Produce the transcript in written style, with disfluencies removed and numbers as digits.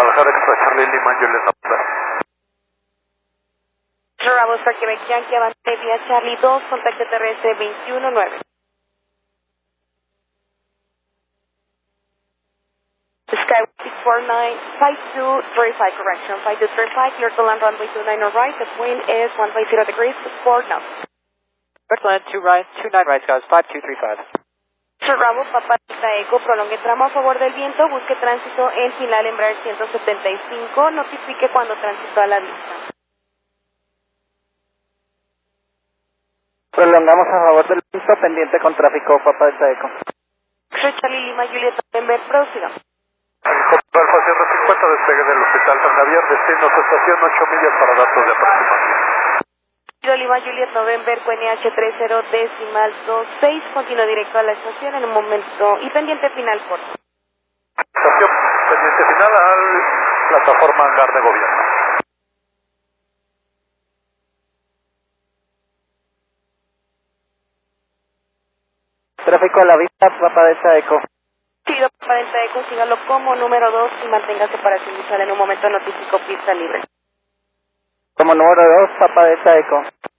bajar extra Charlie Lima Juliet November. Bravo Star Quebec Yankee, avance vía Charlie 2, contacto terrestre 219. Sky 649, 5235, correction, 5235, clear to land runway 29 or right, the wind is 150 degrees, 4 knots. Land 29 right, skies 5235. Bravo, Papa Eco, prolongue tramo a favor del viento, busque tránsito en final Embraer 175, notifique cuando tránsito a la vista. Prolongamos a favor del viento, pendiente con tráfico, Papa Eco. Charlie Lima Juliet November, próxima. Alfa Sierra 50, despegue del Hospital San Javier, destino a su estación 8 millas para datos de aproximación. Lima Juliet November, QNH 30 decimal 26, continúa directo a la estación en un momento y pendiente final corto. Estación pendiente final a plataforma hangar de gobierno. Tráfico a la vista, Papa Eco. Sigo para Delta Eco, sígalo como número 2 y mantenga separación visual en un momento notifico pista libre. Como número 2, Papa Eco.